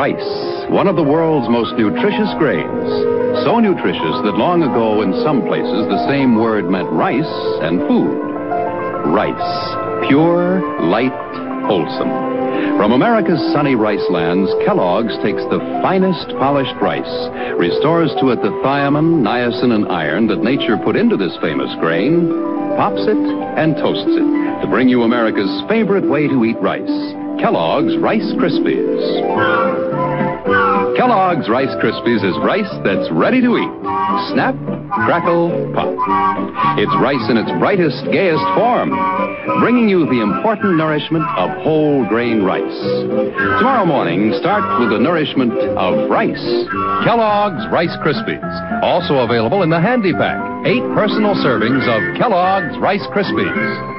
Rice, one of the world's most nutritious grains. So nutritious that long ago in some places the same word meant rice and food. Rice, pure, light, wholesome. From America's sunny rice lands, Kellogg's takes the finest polished rice, restores to it the thiamine, niacin, and iron that nature put into this famous grain, pops it, and toasts it to bring you America's favorite way to eat rice, Kellogg's Rice Krispies. Kellogg's Rice Krispies is rice that's ready to eat. Snap, crackle, pop. It's rice in its brightest, gayest form, bringing you the important nourishment of whole grain rice. Tomorrow morning, start with the nourishment of rice. Kellogg's Rice Krispies, also available in the Handy Pack. 8 personal servings of Kellogg's Rice Krispies.